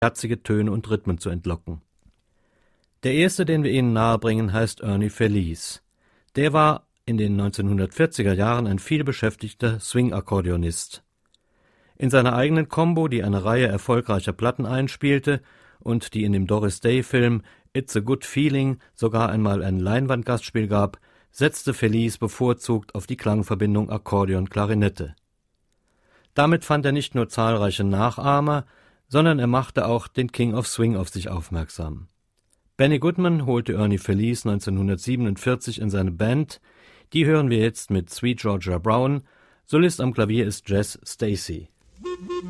jazzige Töne und Rhythmen zu entlocken. Der erste, den wir Ihnen nahebringen, heißt Ernie Feliz. Der war in den 1940er Jahren ein vielbeschäftigter Swing-Akkordeonist. In seiner eigenen Combo, die eine Reihe erfolgreicher Platten einspielte und die in dem Doris Day-Film It's a Good Feeling sogar einmal ein Leinwandgastspiel gab, setzte Feliz bevorzugt auf die Klangverbindung Akkordeon-Klarinette. Damit fand er nicht nur zahlreiche Nachahmer, sondern er machte auch den King of Swing auf sich aufmerksam. Benny Goodman holte Ernie Feliz 1947 in seine Band. Die hören wir jetzt mit Sweet Georgia Brown. Solist am Klavier ist Jess Stacy.